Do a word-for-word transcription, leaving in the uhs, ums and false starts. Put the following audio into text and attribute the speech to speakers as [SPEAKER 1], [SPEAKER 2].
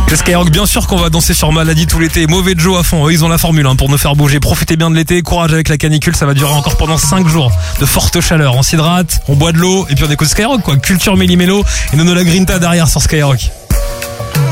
[SPEAKER 1] C'est Skyrock, bien sûr qu'on va danser sur Maladie tout l'été. Mauvais Joe à fond, eux, ils ont la formule hein, pour nous faire bouger. Profitez bien de l'été, courage avec la canicule, ça va durer encore pendant cinq jours de forte chaleur. On s'hydrate, on boit de l'eau et puis on écoute Skyrock quoi. Culture Méli-Mélo et Nono la Grinta derrière sur Skyrock.